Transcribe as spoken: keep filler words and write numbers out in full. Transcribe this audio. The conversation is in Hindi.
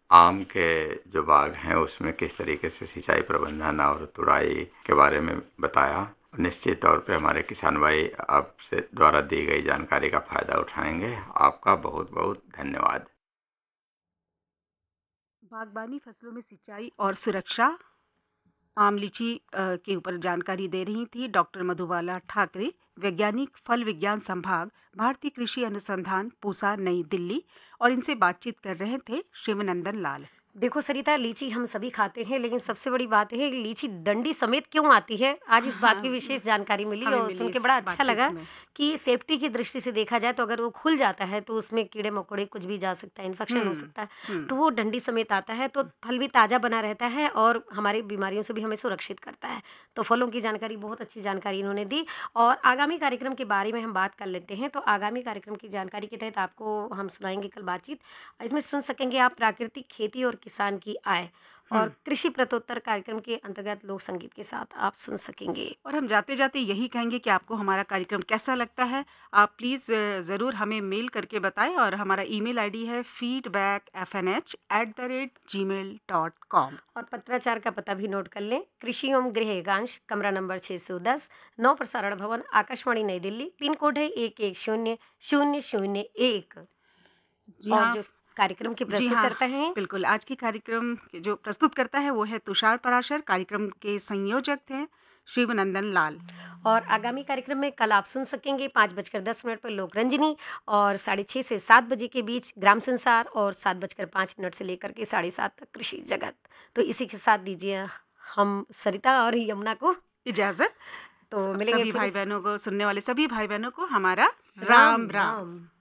आम के जो बाग हैं उसमें किस तरीके से सिंचाई प्रबंधन और तुड़ाई के बारे में बताया। निश्चित तौर पे हमारे किसान भाई आपसे द्वारा दी गई जानकारी का फायदा उठाएंगे। आपका बहुत बहुत धन्यवाद। बागबानी फसलों में सिंचाई और सुरक्षा, आम लीची अ, के ऊपर जानकारी दे रही थी डॉक्टर मधुबाला ठाकरे, वैज्ञानिक, फल विज्ञान संभाग, भारतीय कृषि अनुसंधान, पूसा, नई दिल्ली। और इनसे बातचीत कर रहे थे शिवनंदन लाल। देखो सरिता, लीची हम सभी खाते हैं, लेकिन सबसे बड़ी बात है कि लीची डंडी समेत क्यों आती है। आज इस बात की हाँ, विशेष जानकारी मिली हमें और मिली सुन के इस बड़ा अच्छा बातचीत लगा में। कि सेफ्टी की दृष्टि से देखा जाए तो अगर वो खुल जाता है तो उसमें कीड़े मकोड़े कुछ भी जा सकता है, इन्फेक्शन हो हम्म सकता है। हम्म तो वो डंडी समेत आता है तो फल भी ताज़ा बना रहता है और हमारी बीमारियों से भी हमें सुरक्षित करता है। तो फलों की जानकारी, बहुत अच्छी जानकारी इन्होंने दी। और आगामी कार्यक्रम के बारे में हम बात कर लेते हैं। तो आगामी कार्यक्रम की जानकारी के तहत आपको हम सुनाएंगे कल बातचीत। इसमें सुन सकेंगे आप प्राकृतिक खेती और किसान की आय, और हम्म कृषि प्रत्योत्तर कार्यक्रम के अंतर्गत लोक संगीत के साथ आप सुन सकेंगे। और हम जाते जाते यही कहेंगे कि आपको हमारा कार्यक्रम कैसा लगता है। आप प्लीज़ ज़रूर हमें मेल करके बताएं। और हमारा ईमेल आईडी है feedback F N H at the rate ji mail dot com. और पत्राचार का पता भी नोट कर लें। कृषि एवं गृह एकांश, कमरा नंबर छः सौ दस, नौ प्रसारण भवन, आकाशवाणी नई दिल्ली। पिन कोड है एक एक शून्य शून्य शून्य एक। जी और हाँ। जो कार्यक्रम की जी प्रस्तुत हाँ, करता है, बिल्कुल। आज की कार्यक्रम के जो प्रस्तुत करता है वो है तुषार पराशर। कार्यक्रम के संयोजक थे शिवनंदन लाल। और आगामी कार्यक्रम में कल आप सुन सकेंगे पाँच बजकर दस मिनट पर लोक रंजनी, और साढ़े छः से सात बजे के बीच ग्राम संसार, और सात बजकर पाँच मिनट से लेकर के साढ़े सात तक कृषि जगत। तो इसी के साथ दीजिए हम सरिता और यमुना को इजाज़त। तो स- मिलेंगे सभी फिर। भाई बहनों को, सुनने वाले सभी भाई बहनों को हमारा राम राम राम। राम।